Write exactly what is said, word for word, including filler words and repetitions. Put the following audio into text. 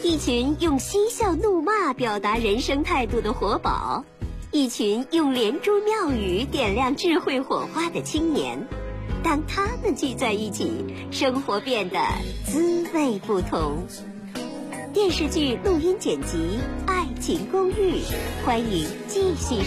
一群用嬉笑怒骂表达人生态度的活宝，一群用连珠妙语点亮智慧火花的青年。当他们聚在一起，生活变得滋味不同。电视剧录音剪辑《爱情公寓》，欢迎继续